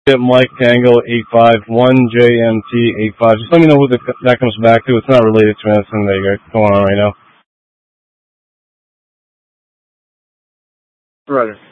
Mike Tango 851JMT85. Just let me know who that comes back to. It's not related to anything that you got going on right now. Right.